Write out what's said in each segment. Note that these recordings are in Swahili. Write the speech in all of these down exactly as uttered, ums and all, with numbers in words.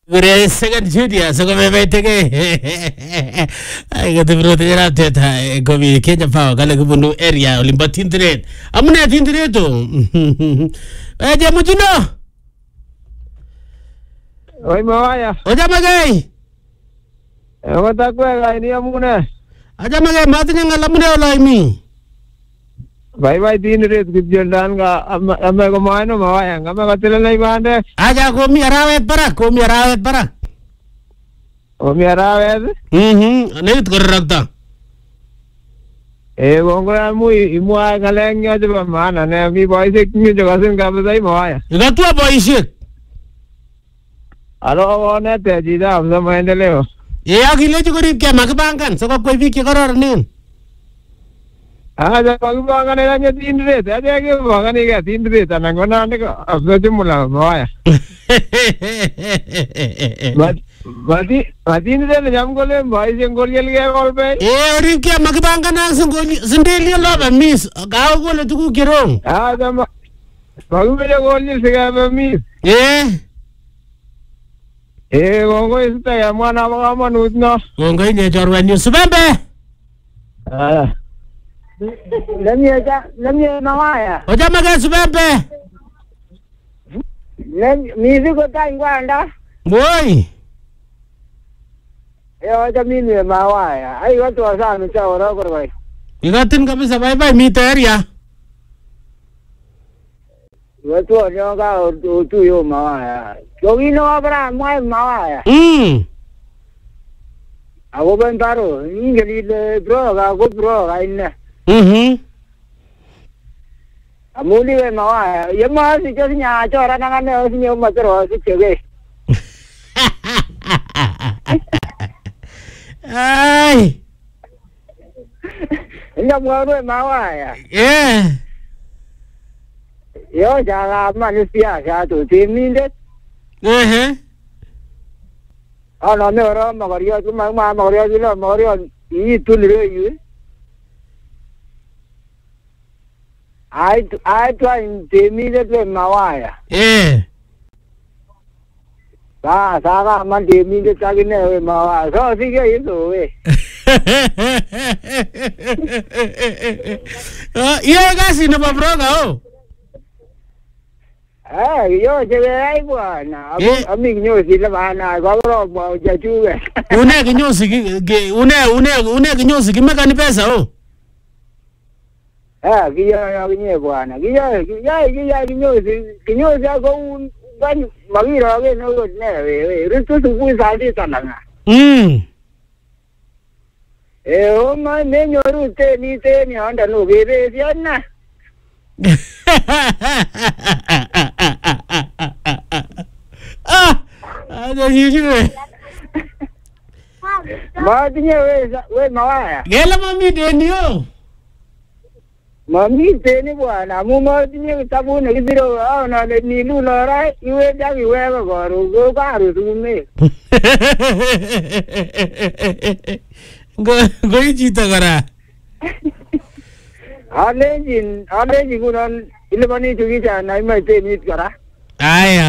Gure second junior so kome baitege. Ay gati bro tera teta komi Kenya Power kale kubundu area olimba tindiret. Amune tindireto. Eh jamu jino. Oi mawaya. Oja magai. Ego takwe ga ini amune. Aja magai matinya ngalamune olaimi. Bye bye tindiret kibjendan ga amma ko maino mawaya ngame katile nai bande. Aja komi arawet barak komi arawet barak. Komi arawet. Mhm negit korrakta. Eh gongo mu imwa kaleng yo de mana ne mi boise kinyo jogasen ka badai mawaya. Igatua boisek. Alo one te jida amsa maendeleo. Ye akile chukuri kya makibangan soko koi biki kororonen. Aja makibangan ela nya tindiret aja ke bangan ke tindiret anangona ande amsa jumula mawaya. But Mati mati ni dene jam gole boise ngoliel ke golpe. Eh ori kya makibangan ang singoli sindeli loba miss gawo gole tuku kirong. Aja ma magumele ngoliel se ga miss. Eh Eh gongo ista ya mwana mama nutno. Gongo ine chorwa nyu subembe. Ah. Lamye ja lamye mawaya. Oja magai subembe. Lem mizi ko ta ingwanda. Boy. Eh oja mimi mawaya. Ai watu wasana cha ora ko bai. Igatin kabisa bye bye mi area. Watu wa ga tu yo mawaya. Yogi no abra mai mawaya. Mm. Ago ben taro ingeli le bro ga go bro ga inna. Mhm. Amuli we mawaya. Yema si jo nya cho ra na ne si nyo ma tro si chege. Ai. Nya mo ro mawaya. Yeah. Yo ja ga ma ni sia ga tu ti min de. Eh. Ah no ne ro ma ga rio tu ma ma ma rio ji lo ma rio i tu le yu. Ai ai tu in ti min de le mawaya. Eh. Sa sa ga ma ti min de cha gi ne we mawaya. So si ge yi so we. Ah, iya kasi na babroga oh. Eh, yo je ai bwana. Ami nyo si la bana, ko ro mo je chu we. Une kinyosi ki une une une kinyosi kimeka ni pesa oh. Eh, ki yo yo nye bwana. Ki yo ki yo ki yo kinyo si kinyo si ko un ban magiro ge no ne we. Ritu su ku sa di tananga. Mm. Eh, o ma ne nyo ru te ni te ni anda no ge be siana. Ah, ada hijiwe. Ma tinye we we mawaya. Gela mami denio. Mami te ni bwana, mu ma tinye tabu ne gidiro a na ni lu la ra, iwe ja ki we go ro go ka ru tu me. Go go jita kara. Alejin, alejin kunan ilmani chugi cha nai mai te ni kara. Aya.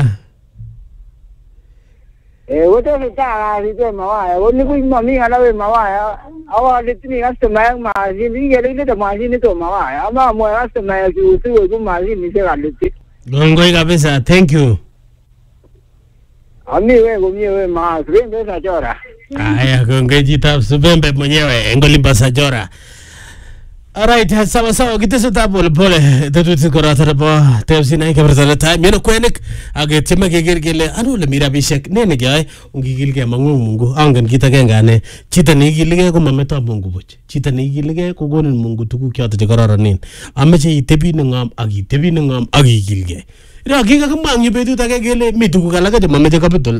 Eh, wote ni ta ga ri te mawaya. Woni ku mami ala we mawaya. Awa litni customer ma ji ni ge le te ma ji ni to mawaya. Ama mo customer ki usu ku ma ji ni se ga liti. Gongoi kabisa, thank you. Ami we go mi we ma, sre me sa chora. Aya, gongoi jita subembe mwenyewe Ngolimba Sajora. Alright, sawa sawa kita sudah boleh boleh tetu kora terba tepsi naik kebersama time meno kuenek agak cuma gigil gile anu le mira bisek ne ne gay ungigil ke mangu mungu angan kita ke ngane cita ni gil ke ko mameta mungu boch cita ni gil ke ko gonin mungu tuku kya te kora ranin amme che tebi ngam agi tebi ngam agi gil ke ira giga ke mangi betu ta ke gile mi tuku kala ke mamete ka betul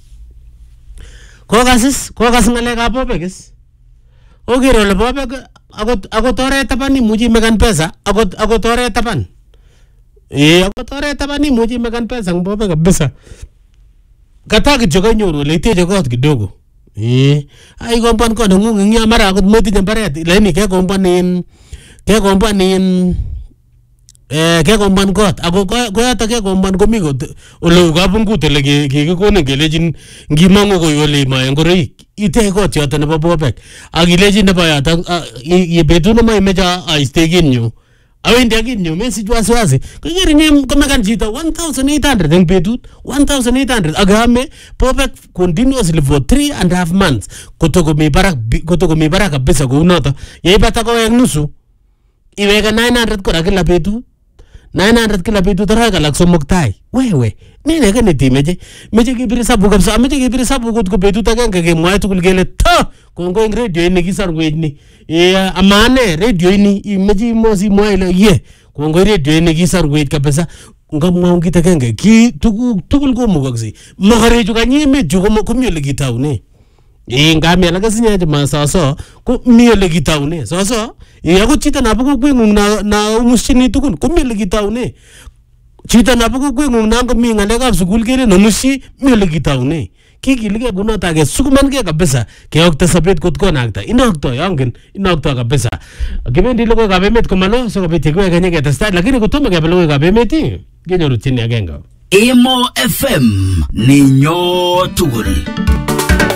ko gasis ko gas ngale ka po beges oke role po be Ako ako tore tapan ni muji megan pesa. Ako ako tore tapan. Eh ako tore tapan ni muji megan pesa ngbobe kabisa. Kata kijoka nyoro lete joka kidogo. Eh ai kompan ko ngungu ngia mara ako moti jambare leni ke kompan nin ke kompan nin eh kekomban kot ako koyata kekomban komi kot ole kabungut ole kikikonin kelejin ngimangu koy ole ma ngoroik ite kot yoto nebo Bobek akilejin nebo yoto ye betu no mai meja aistekin yu awendi akinyo mesich wasiwasi kigeri nyem komekan chito one thousand eight hundred eng betut one thousand eight hundred agame Bobek continuously for three and a half months kotokomi barak kotokomi barak kabisa kou noto yeibata kowek nusu iweke nine hundred kora kila betut nine hundred kila betut arawek alak somok tai wewe nene kene timeche meche kibir sabu kabisa meche kibir sabu kot ko betut agenge kemwae tugul kele to kongo eng radio ini kisarwech ni eh amane radio ini imeche mosi mwae le ye kongo radio ini kisarwech kabisa ngamwa ngit agenge ki tuguk tugul komukakse makarechu kanyimet chu komi ole kitaune eh ngami alak sinyaje masoso ko mi ole kitaune soso eh ako chito nabo kokwengung na na umushini tugul komi ole kitaune chito nabo kokwengung na ngomi ngalekab sukul kere nomushi mi ole kitaune kikilige kunot age sukumange kabisa keokta sabet kot konakta inokto yangen inokto kabisa kibendi logoiwekab emet komalo sikobit yekiweke nyeketestai lakini kotomo kebe logoiwekab emet kenyoru tieni agenge Emo F M ninyo tugul.